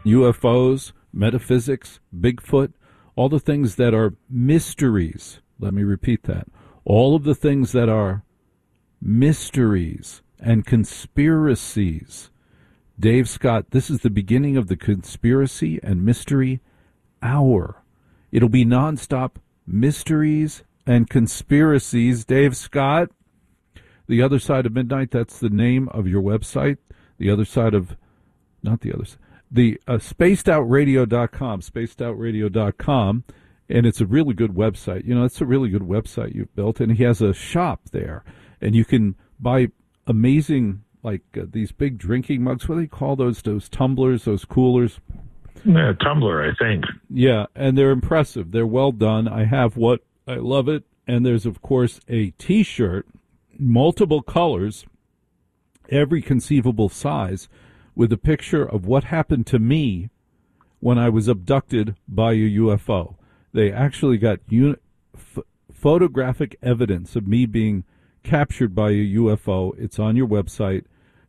UFOs, metaphysics, Bigfoot, all the things that are mysteries. Let me repeat that. All of the things that are mysteries and conspiracies. Dave Scott, this is the beginning of the Conspiracy and Mystery Hour. It'll be nonstop mysteries and conspiracies. Dave Scott, The Other Side of Midnight, that's the name of your website. The Other Side of, not the other side, the spacedoutradio.com, spacedoutradio.com, and it's a really good website. You know, it's a really good website you've built, and he has a shop there, and you can buy amazing, like these big drinking mugs. What do they call those tumblers, those coolers? Yeah, tumbler, I think. Yeah, and they're impressive. They're well done. I have what I love it, and there's, of course, a T-shirt, multiple colors, every conceivable size, with a picture of what happened to me when I was abducted by a UFO. They actually got photographic evidence of me being captured by a UFO. It's on your website,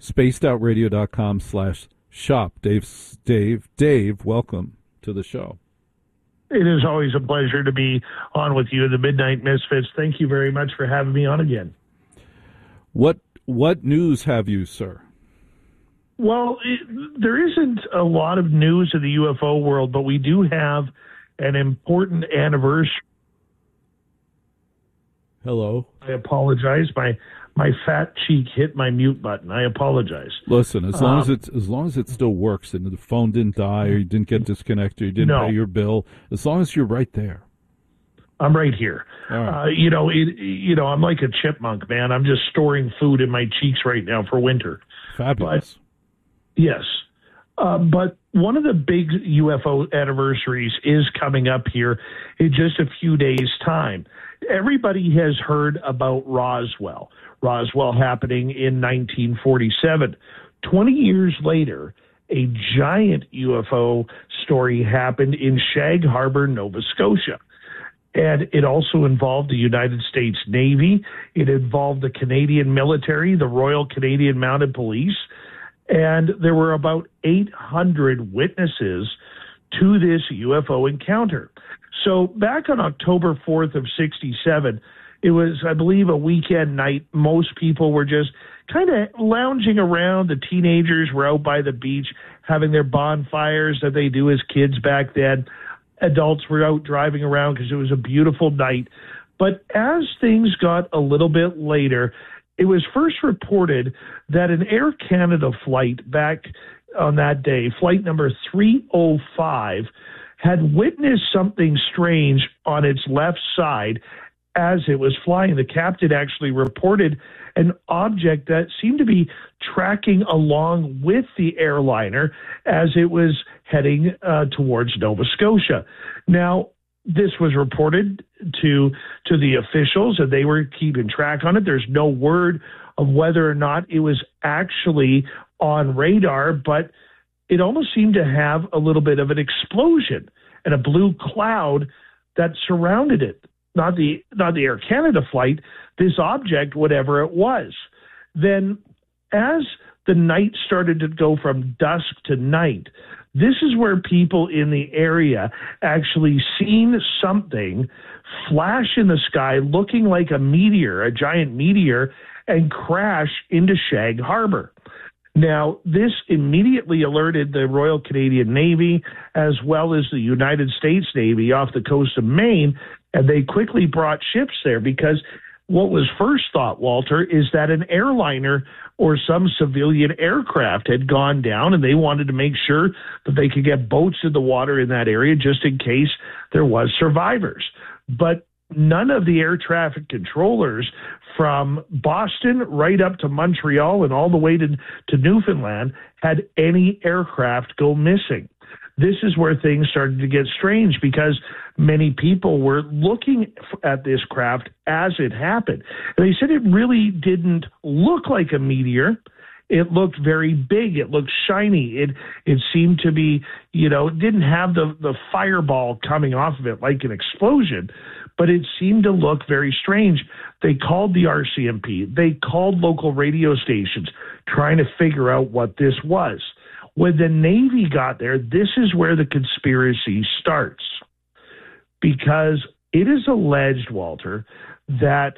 spacedoutradio.com/shop. Dave, welcome to the show. It is always a pleasure to be on with you, the Midnight Misfits. Thank you very much for having me on again. What news have you, sir? Well, there isn't a lot of news in the UFO world, but we do have an important anniversary. Hello. I apologize. My fat cheek hit my mute button. I apologize. Listen, as long as it still works and the phone didn't die or you didn't get disconnected or you didn't pay your bill, as long as you're right there. I'm right here. Right. I'm like a chipmunk, man. I'm just storing food in my cheeks right now for winter. Fabulous. Yes. But one of the big UFO anniversaries is coming up here in just a few days' time. Everybody has heard about Roswell. Roswell happening in 1947. 20 years later, a giant UFO story happened in Shag Harbor, Nova Scotia. And it also involved the United States Navy. It involved the Canadian military, the Royal Canadian Mounted Police. And there were about 800 witnesses to this UFO encounter. So back on October 4th of 67, it was, I believe, a weekend night. Most people were just kind of lounging around. The teenagers were out by the beach having their bonfires that they do as kids back then. Adults were out driving around because it was a beautiful night. But as things got a little bit later, it was first reported that an Air Canada flight back on that day, flight number 305, had witnessed something strange on its left side as it was flying. The captain actually reported an object that seemed to be tracking along with the airliner as it was heading towards Nova Scotia. Now, this was reported to the officials, and they were keeping track on it. There's no word of whether or not it was actually on radar, but it almost seemed to have a little bit of an explosion and a blue cloud that surrounded it. Not the Air Canada flight, this object, whatever it was. Then as the night started to go from dusk to night, this is where people in the area actually seen something flash in the sky looking like a meteor, a giant meteor, and crash into Shag Harbor. Now, this immediately alerted the Royal Canadian Navy as well as the United States Navy off the coast of Maine, and they quickly brought ships there because what was first thought, Walter, is that an airliner or some civilian aircraft had gone down, and they wanted to make sure that they could get boats in the water in that area just in case there was survivors. But none of the air traffic controllers from Boston right up to Montreal and all the way to Newfoundland had any aircraft go missing. This is where things started to get strange because many people were looking at this craft as it happened. And they said it really didn't look like a meteor. It looked very big. It looked shiny. It seemed to be, it didn't have the fireball coming off of it like an explosion, but it seemed to look very strange. They called the RCMP. They called local radio stations trying to figure out what this was. When the Navy got there, this is where the conspiracy starts. Because it is alleged, Walter, that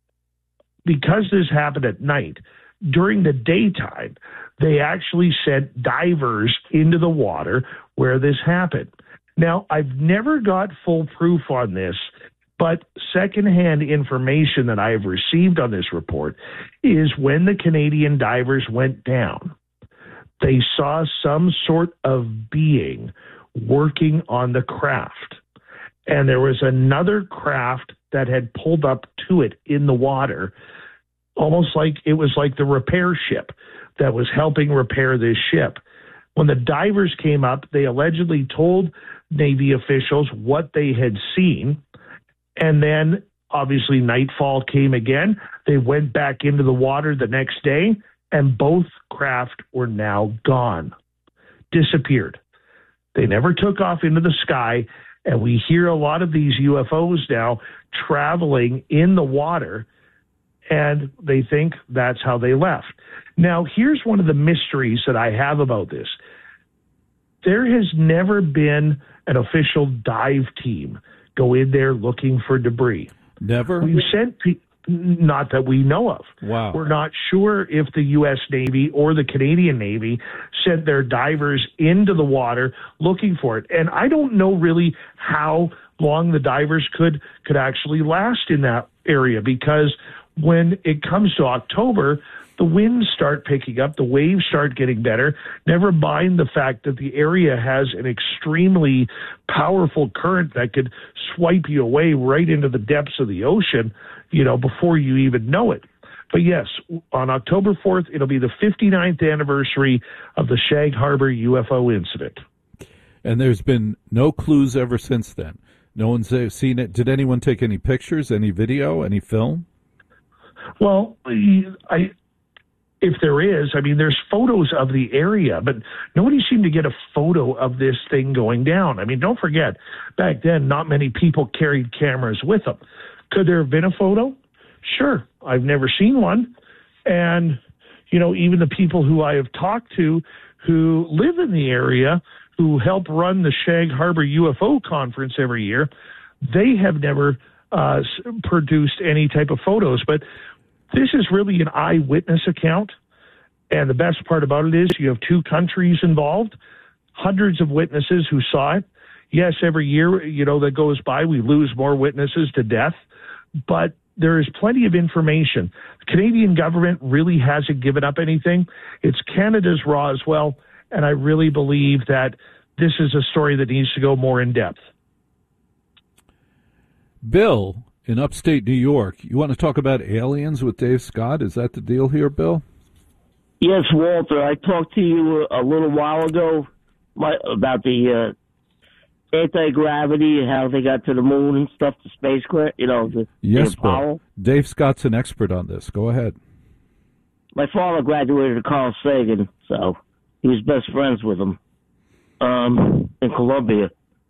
because this happened at night, during the daytime, they actually sent divers into the water where this happened. Now, I've never got full proof on this, but secondhand information that I have received on this report is when the Canadian divers went down, they saw some sort of being working on the craft. And there was another craft that had pulled up to it in the water, almost like it was like the repair ship that was helping repair this ship. When the divers came up, they allegedly told Navy officials what they had seen. And then, obviously, nightfall came again. They went back into the water the next day, and both craft were now gone, disappeared. They never took off into the sky, and we hear a lot of these UFOs now traveling in the water, and they think that's how they left. Now, here's one of the mysteries that I have about this. There has never been an official dive team go in there looking for debris. Never? We've sent not that we know of. Wow. We're not sure if the U.S. Navy or the Canadian Navy sent their divers into the water looking for it. And I don't know really how long the divers could actually last in that area, because when it comes to October, the winds start picking up, the waves start getting better, never mind the fact that the area has an extremely powerful current that could swipe you away right into the depths of the ocean, before you even know it. But yes, on October 4th, it'll be the 59th anniversary of the Shag Harbor UFO incident. And there's been no clues ever since then. No one's seen it. Did anyone take any pictures, any video, any film? Well, if there is, there's photos of the area, but nobody seemed to get a photo of this thing going down. Don't forget, back then, not many people carried cameras with them. Could there have been a photo? Sure. I've never seen one. And, even the people who I have talked to who live in the area, who help run the Shag Harbor UFO conference every year, they have never produced any type of photos. But this is really an eyewitness account, and the best part about it is you have two countries involved, hundreds of witnesses who saw it. Yes, every year, that goes by, we lose more witnesses to death, but there is plenty of information. The Canadian government really hasn't given up anything. It's Canada's Roswell, and I really believe that this is a story that needs to go more in depth. Bill, in upstate New York, you want to talk about aliens with Dave Scott? Is that the deal here, Bill? Yes, Walter. I talked to you a little while ago about the anti-gravity and how they got to the moon and stuff, the spacecraft, Yes, the Apollo. Bill. Dave Scott's an expert on this. Go ahead. My father graduated at Carl Sagan, so he was best friends with him in Columbia.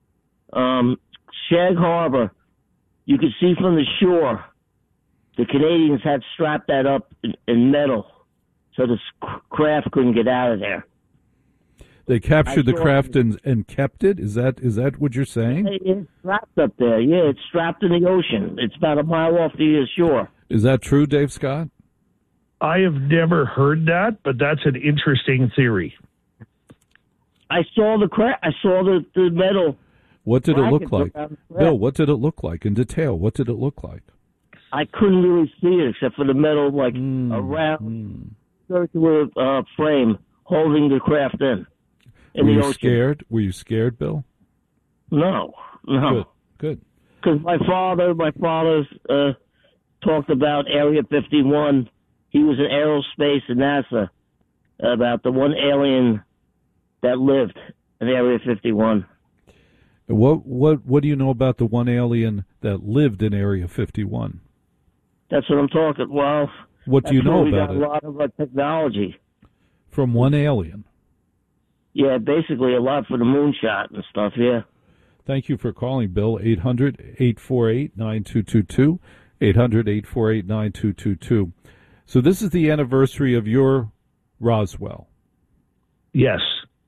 Shag Harbor, you could see from the shore, the Canadians had strapped that up in metal so the craft couldn't get out of there. They captured the craft and kept it? Is that what you're saying? It's strapped up there. Yeah, it's strapped in the ocean. It's about a mile off the shore. Is that true, Dave Scott? I have never heard that, but that's an interesting theory. I saw the craft. I saw the metal. What did it look like? Bill, what did it look like in detail? What did it look like? I couldn't really see it except for the metal, a round circular frame holding the craft in Were the you ocean. scared? Were you scared, Bill? No. Good. Because my father talked about Area 51. He was in aerospace at NASA, about the one alien that lived in Area 51. What do you know about the one alien that lived in Area 51? That's what I'm talking. Well, what do you know about it? We got a lot of technology from one alien. Yeah, basically a lot for the moonshot and stuff. Yeah. Thank you for calling, Bill. 800-848-9222. 800-848-9222. So this is the anniversary of your Roswell. Yes.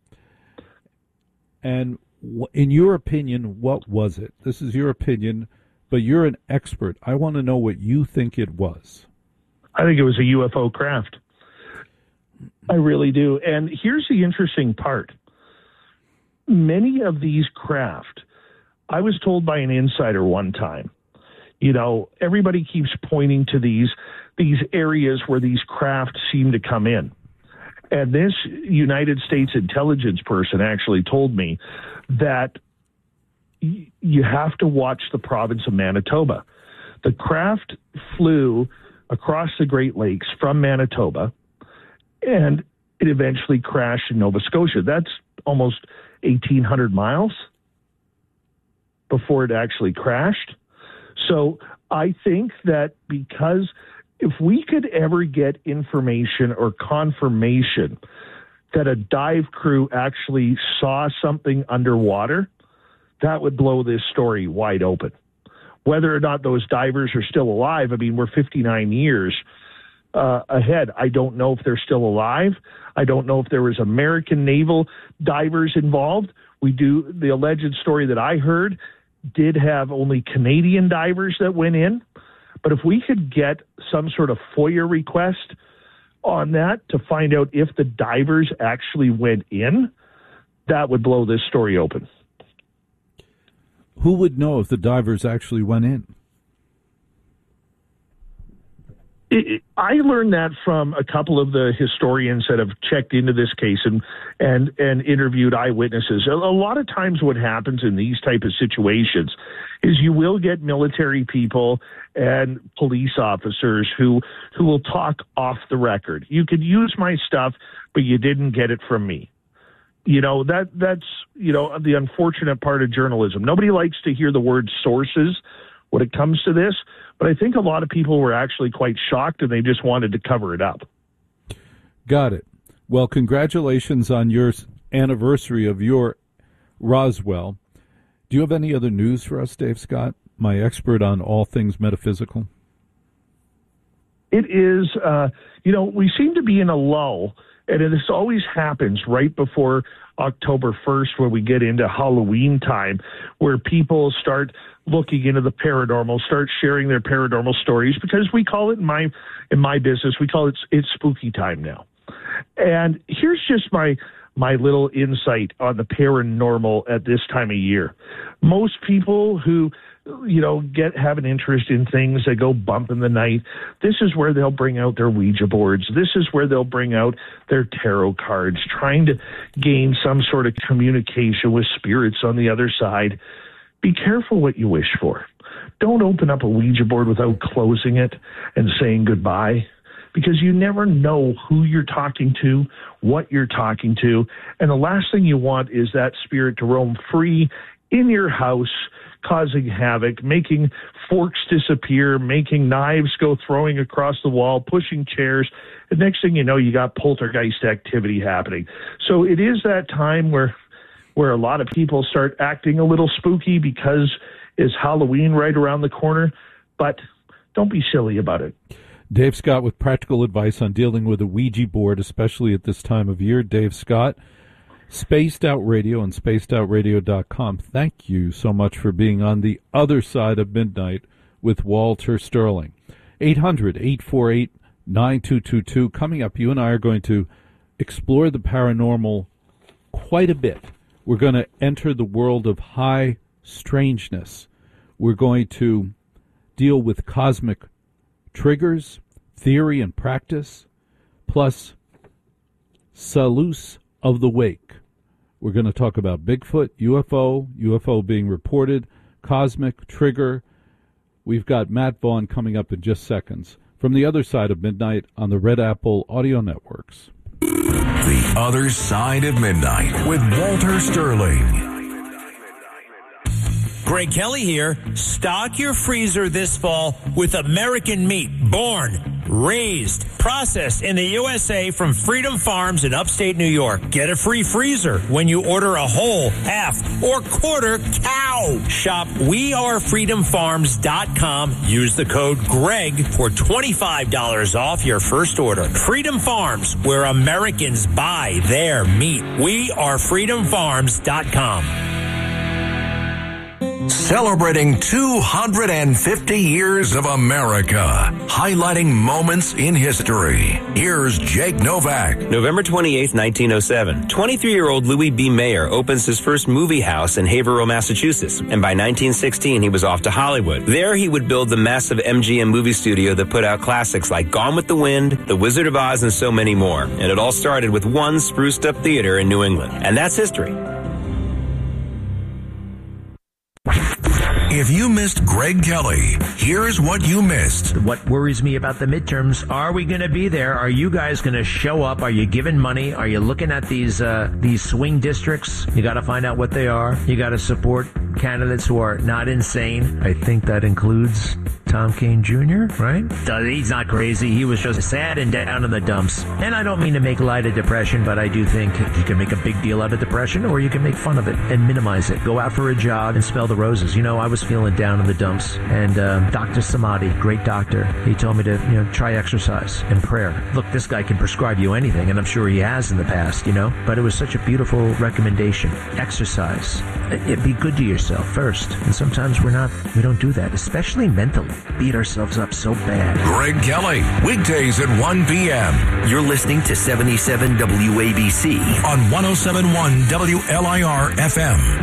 And in your opinion, what was it? This is your opinion, but you're an expert. I want to know what you think it was. I think it was a UFO craft. I really do. And here's the interesting part. Many of these craft, I was told by an insider one time, everybody keeps pointing to these areas where these craft seem to come in. And this United States intelligence person actually told me that you have to watch the province of Manitoba. The craft flew across the Great Lakes from Manitoba, and it eventually crashed in Nova Scotia. That's almost 1,800 miles before it actually crashed. So I think that because if we could ever get information or confirmation that a dive crew actually saw something underwater, that would blow this story wide open. Whether or not those divers are still alive, we're 59 years ahead. I don't know if they're still alive. I don't know if there was American naval divers involved. The alleged story that I heard did have only Canadian divers that went in. But if we could get some sort of FOIA request on that to find out if the divers actually went in, that would blow this story open. Who would know if the divers actually went in? I learned that from a couple of the historians that have checked into this case and interviewed eyewitnesses. A lot of times what happens in these type of situations is you will get military people and police officers who will talk off the record. You could use my stuff, but you didn't get it from me. That's the unfortunate part of journalism. Nobody likes to hear the word sources when it comes to this, but I think a lot of people were actually quite shocked and they just wanted to cover it up. Got it. Well, congratulations on your anniversary of your Roswell. Do you have any other news for us, Dave Scott, my expert on all things metaphysical? It is, we seem to be in a lull, and this always happens right before October 1st when we get into Halloween time, where people start looking into the paranormal, start sharing their paranormal stories, because we call it in my business, we call it's spooky time now. And here's just my little insight on the paranormal at this time of year. Most people who have an interest in things that go bump in the night, this is where they'll bring out their Ouija boards. This is where they'll bring out their tarot cards, trying to gain some sort of communication with spirits on the other side. Be careful what you wish for. Don't open up a Ouija board without closing it and saying goodbye, because you never know who you're talking to, what you're talking to, and the last thing you want is that spirit to roam free in your house, causing havoc, making forks disappear, making knives go throwing across the wall, pushing chairs. The next thing you know, you got poltergeist activity happening. So it is that time where a lot of people start acting a little spooky because it's Halloween right around the corner, but don't be silly about it. Dave Scott with practical advice on dealing with a Ouija board, especially at this time of year. Dave Scott, Spaced Out Radio and spacedoutradio.com. Thank you so much for being on the other side of midnight with Walter Sterling. 800-848-9222. Coming up, you and I are going to explore the paranormal quite a bit. We're going to enter the world of high strangeness. We're going to deal with cosmic triggers, theory and practice, plus Salus of the Wake. We're going to talk about Bigfoot, UFO being reported, cosmic trigger. We've got Matt Vaughn coming up in just seconds from the other side of midnight on the Red Apple Audio Networks. The Other Side of Midnight with Walter Sterling. Greg Kelly here. Stock your freezer this fall with American meat, born, raised, processed in the USA from Freedom Farms in upstate New York. Get a free freezer when you order a whole, half, or quarter cow. Shop wearefreedomfarms.com. Use the code GREG for $25 off your first order. Freedom Farms, where Americans buy their meat. wearefreedomfarms.com. Celebrating 250 years of America, highlighting moments in history. Here's Jake Novak. November 28, 1907, 23-year-old Louis B. Mayer opens his first movie house in Haverhill, Massachusetts, and by 1916 he was off to Hollywood. There he would build the massive MGM movie studio that put out classics like Gone with the Wind, The Wizard of Oz, and so many more. And it all started with one spruced-up theater in New England. And that's history. If you missed Greg Kelly, here's what you missed. What worries me about the midterms, are we going to be there? Are you guys going to show up? Are you giving money? Are you looking at these swing districts? You got to find out what they are. You got to support candidates who are not insane. I think that includes Tom Kean Jr., right? He's not crazy. He was just sad and down in the dumps. And I don't mean to make light of depression, but I do think you can make a big deal out of depression, or you can make fun of it and minimize it. Go out for a jog and smell the roses. You know, I was feeling down in the dumps, and Dr. Samadi, great doctor, he told me to try exercise and prayer. Look, this guy can prescribe you anything, and I'm sure he has in the past, but it was such a beautiful recommendation. Exercise. Be good to yourself first, and sometimes we don't do that, especially mentally. Beat ourselves up so bad. Greg Kelly, weekdays at 1 p.m. You're listening to 77 WABC on 107.1 WLIR FM.